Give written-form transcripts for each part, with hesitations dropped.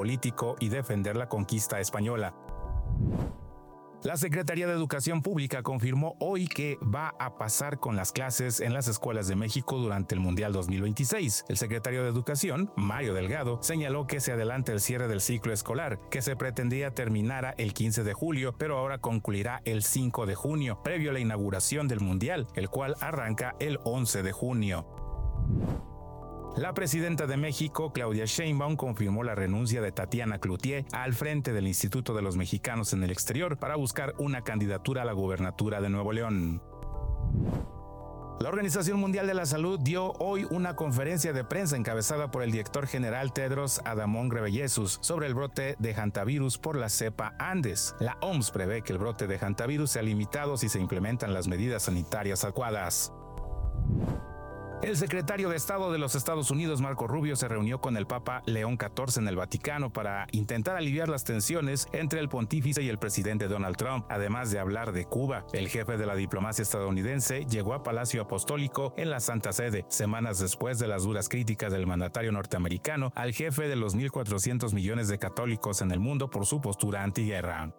político y defender la conquista española. La Secretaría de Educación Pública confirmó hoy que va a pasar con las clases en las escuelas de México durante el Mundial 2026. El secretario de Educación, Mario Delgado, señaló que se adelanta el cierre del ciclo escolar, que se pretendía terminara el 15 de julio, pero ahora concluirá el 5 de junio, previo a la inauguración del Mundial, el cual arranca el 11 de junio. La presidenta de México, Claudia Sheinbaum, confirmó la renuncia de Tatiana Cloutier al frente del Instituto de los Mexicanos en el Exterior para buscar una candidatura a la gubernatura de Nuevo León. La Organización Mundial de la Salud dio hoy una conferencia de prensa encabezada por el director general Tedros Adhanom Ghebreyesus sobre el brote de hantavirus por la cepa Andes. La OMS prevé que el brote de hantavirus sea limitado si se implementan las medidas sanitarias adecuadas. El secretario de Estado de los Estados Unidos, Marco Rubio, se reunió con el Papa León XIV en el Vaticano para intentar aliviar las tensiones entre el pontífice y el presidente Donald Trump, además de hablar de Cuba. El jefe de la diplomacia estadounidense llegó a Palacio Apostólico en la Santa Sede, semanas después de las duras críticas del mandatario norteamericano al jefe de los 1.400 millones de católicos en el mundo por su postura antiguerra.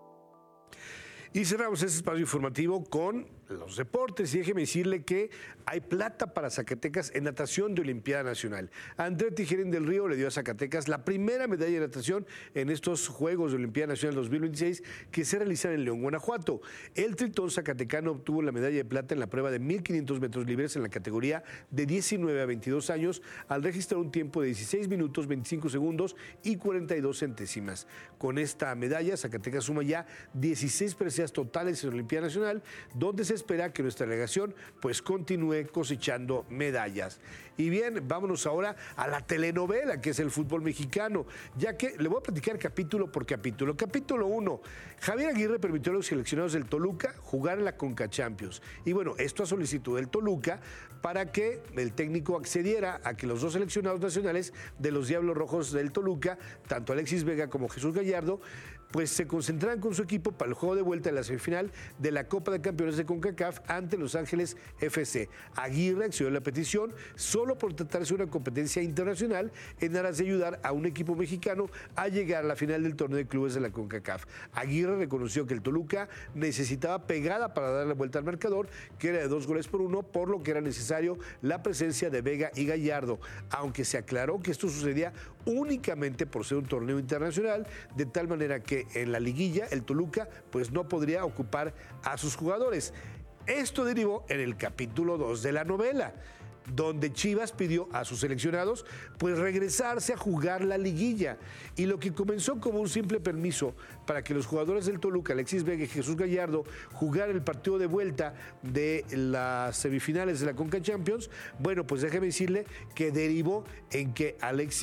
Y cerramos este espacio informativo con los deportes y déjeme decirle que hay plata para Zacatecas en natación de Olimpiada Nacional. Andretti Gerín del Río le dio a Zacatecas la primera medalla de natación en estos Juegos de Olimpiada Nacional 2026 que se realizaron en León, Guanajuato. El tritón zacatecano obtuvo la medalla de plata en la prueba de 1.500 metros libres en la categoría de 19 a 22 años al registrar un tiempo de 16 minutos, 25 segundos y 42 centésimas. Con esta medalla, Zacatecas suma ya 16 preseas totales en la Olimpiada Nacional, donde se espera que nuestra delegación pues continúe cosechando medallas. Y bien, vámonos ahora a la telenovela que es el fútbol mexicano, ya que le voy a platicar capítulo por capítulo. Capítulo 1, Javier Aguirre permitió a los seleccionados del Toluca jugar en la Conca Champions. Y bueno, esto a solicitud del Toluca para que el técnico accediera a que los dos seleccionados nacionales de los Diablos Rojos del Toluca, tanto Alexis Vega como Jesús Gallardo, pues se concentraran con su equipo para el juego de vuelta de la semifinal de la Copa de Campeones de CONCACAF ante Los Ángeles FC. Aguirre accedió a la petición solo por tratarse de una competencia internacional en aras de ayudar a un equipo mexicano a llegar a la final del torneo de clubes de la CONCACAF. Aguirre reconoció que el Toluca necesitaba pegada para dar la vuelta al marcador, que era de 2-1, por lo que era necesario la presencia de Vega y Gallardo, aunque se aclaró que esto sucedía únicamente por ser un torneo internacional, de tal manera que en la liguilla el Toluca pues no podría ocupar a sus jugadores. Esto derivó en el capítulo 2 de la novela, donde Chivas pidió a sus seleccionados pues regresarse a jugar la liguilla, y lo que comenzó como un simple permiso para que los jugadores del Toluca, Alexis Vega y Jesús Gallardo, jugaran el partido de vuelta de las semifinales de la Conca Champions, bueno, pues déjeme decirle que derivó en que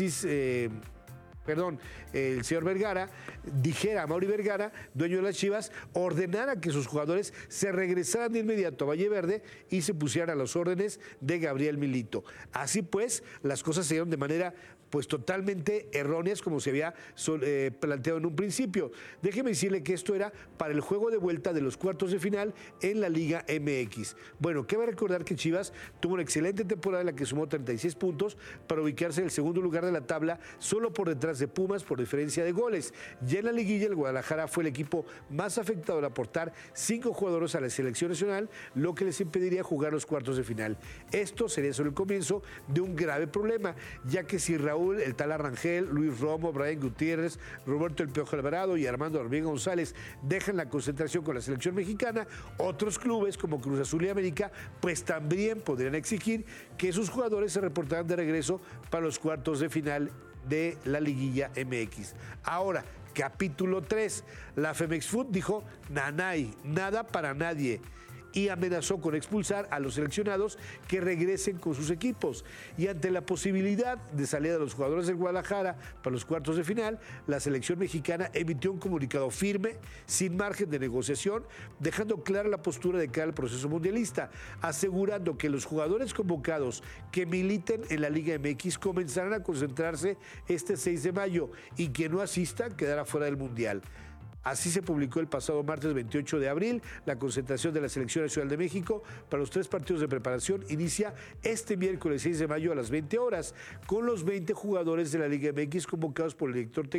el señor Vergara dijera a Mauri Vergara, dueño de las Chivas, ordenara que sus jugadores se regresaran de inmediato a Valle Verde y se pusieran a las órdenes de Gabriel Milito. Así pues, las cosas se dieron de manera pues totalmente erróneas como se había planteado en un principio. Déjeme decirle que esto era para el juego de vuelta de los cuartos de final en la Liga MX. Bueno, cabe recordar que Chivas tuvo una excelente temporada en la que sumó 36 puntos para ubicarse en el segundo lugar de la tabla, solo por detrás de Pumas por diferencia de goles. Ya en la liguilla, el Guadalajara fue el equipo más afectado al aportar 5 jugadores a la selección nacional, lo que les impediría jugar los cuartos de final. Esto sería solo el comienzo de un grave problema, ya que si Raúl, el Tala Rangel, Luis Romo, Brian Gutiérrez, Roberto El Piojo Alvarado y Armando Hormiga González dejan la concentración con la selección mexicana, otros clubes como Cruz Azul y América pues también podrían exigir que sus jugadores se reportaran de regreso para los cuartos de final de la liguilla MX. Ahora, capítulo 3, la Femex Food dijo nanay, nada para nadie, y amenazó con expulsar a los seleccionados que regresen con sus equipos. Y ante la posibilidad de salida de los jugadores del Guadalajara para los cuartos de final, la selección mexicana emitió un comunicado firme, sin margen de negociación, dejando clara la postura de cara al proceso mundialista, asegurando que los jugadores convocados que militen en la Liga MX comenzarán a concentrarse este 6 de mayo y quien no asista quedará fuera del Mundial. Así se publicó el pasado martes 28 de abril. La concentración de la Selección Nacional de México para los 3 partidos de preparación inicia este miércoles 6 de mayo a las 20 horas con los 20 jugadores de la Liga MX convocados por el director técnico